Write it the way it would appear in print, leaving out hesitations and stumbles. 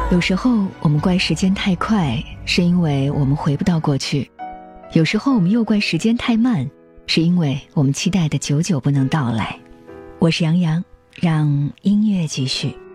有时候我们怪时间太快，是因为我们回不到过去；有时候我们又怪时间太慢，是因为我们期待的久久不能到来。我是杨洋，让音乐继续。